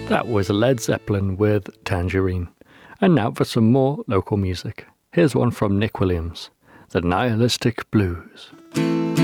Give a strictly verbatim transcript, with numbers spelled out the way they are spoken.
That was Led Zeppelin with Tangerine. And now for some more local music. Here's one from Nick Williams, The Nihilistic Blues.